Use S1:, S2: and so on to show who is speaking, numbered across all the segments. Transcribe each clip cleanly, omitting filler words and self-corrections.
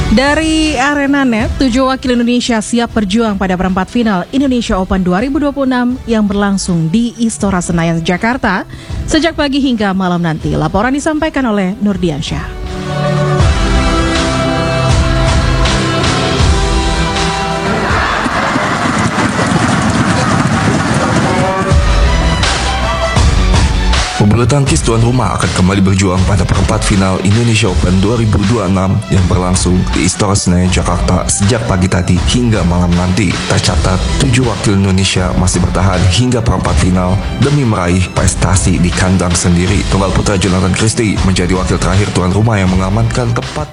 S1: Dari Arena Net, 7 wakil Indonesia siap berjuang pada perempat final Indonesia Open 2026 yang berlangsung di Istora Senayan, Jakarta sejak pagi hingga malam nanti. Laporan disampaikan oleh Nurdiansyah.
S2: Pebulu tangkis tuan rumah akan kembali berjuang pada perempat final Indonesia Open 2026 yang berlangsung di Istora Senayan, Jakarta sejak pagi tadi hingga malam nanti. Tercatat, 7 wakil Indonesia masih bertahan hingga perempat final demi meraih prestasi di kandang sendiri. Tunggal putra Jonathan Christie menjadi wakil terakhir tuan rumah yang mengamankan keempat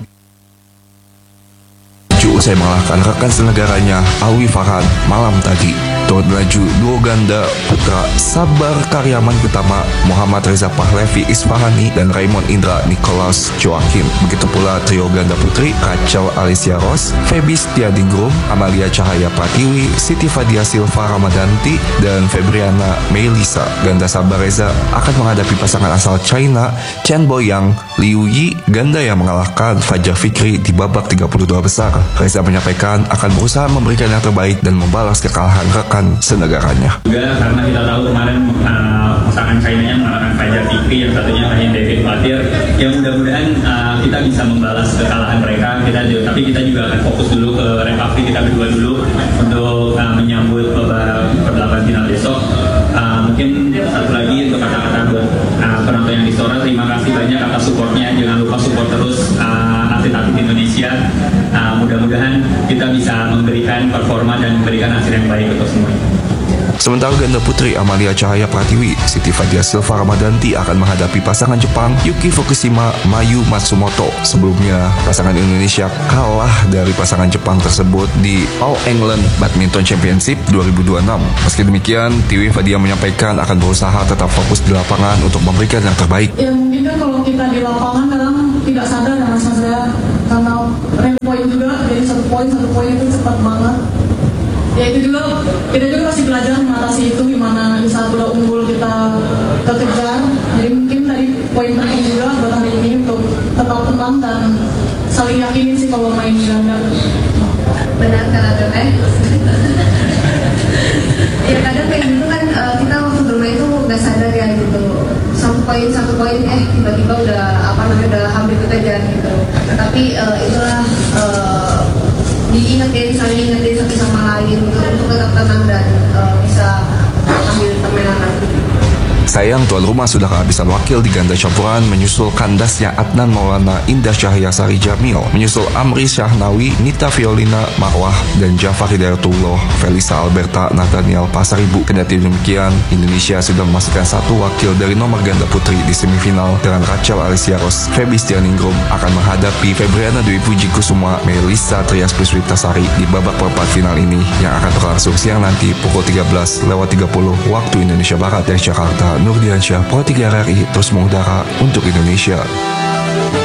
S2: usai mengalahkan rekan senegaranya Alwi Farhan malam tadi. Turut melaju duo ganda putra Sabar Karyaman Utama Muhammad Reza Pahlevi Isfahani dan Raymond Indra Nicholas Joakim. Begitu pula trio ganda putri Rachel Alicia Ross, Feby Setianingrum, Amalia Cahaya Pratiwi, Siti Fadia Silva Ramadanti, dan Febriana Melisa. Ganda Sabar Reza akan menghadapi pasangan asal China Chen Boyang Liu Yi, ganda yang mengalahkan Fajar Fikri di babak 32 besar. Reza menyampaikan akan berusaha memberikan yang terbaik dan membalas kekalahan rekan senegaranya.
S3: Juga karena kita tahu kemarin pasangan China-nya mengalahkan Fajar Fikri, yang satunya hanya David Fatir. Yang mudah-mudahan kita bisa membalas kekalahan mereka. Tapi kita juga akan fokus dulu ke recovery kita berdua dulu untuk menyambut perlawanan final besok. Mungkin satu lagi untuk kata-kata buat penonton yang di Istora, terima kasih banyak atas supportnya. Jangan lupa support terus atlet-atlet Indonesia. Mudah-mudahan kita bisa memberikan performa dan memberikan hasil yang baik untuk semua.
S2: Sementara ganda putri Amalia Cahaya Pratiwi, Siti Fadia Silva Ramadanti akan menghadapi pasangan Jepang Yuki Fukushima Mayu Matsumoto. Sebelumnya, pasangan Indonesia kalah dari pasangan Jepang tersebut di All England Badminton Championship 2026. Meski demikian, Tiwi Fadia menyampaikan akan berusaha tetap fokus di lapangan untuk memberikan yang terbaik.
S4: Ya mungkin kan kalau kita di lapangan kadang tidak sadar ya Mas saya, karena rank point juga, jadi satu poin itu cepat banget. Ya itu juga, kita juga masih belajar mengatasi itu, gimana di saat udah unggul kita kejar. Jadi mungkin dari poin penting juga buat hari ini untuk tetap tenang dan saling yakinin sih kalau main ganda.
S5: Benar kata Teteh. Ya kadang kayak gitu kan, kita waktu bermain itu nggak sadar ya gitu. Satu poin tiba-tiba udah udah hampir kekejar gitu. Tapi itulah saling ingetin satu sama lain untuk tetap tenang dan bisa ambil kemenangan.
S2: Sayang, tuan rumah sudah kehabisan wakil di ganda campuran menyusul kandasnya Adnan Maulana Indah Cahyasari Jamil, menyusul Amri Syahnawi, Nita Violina Marwah, dan Jafar Hidayatullah Felisa Alberta Nathaniel Pasaribu. Kendati demikian, Indonesia sudah memastikan satu wakil dari nomor ganda putri di semifinal dengan Rachel Alicia Ross. Feby Setianingrum akan menghadapi Febriana Dwi Puji Kusuma Melisa Trias Puspittasari di babak perempat final ini yang akan berlangsung siang nanti pukul 13.30 waktu Indonesia Barat dari Jakarta. Nurdiansyah, Pro 3 RRI, terus mengudara untuk Indonesia.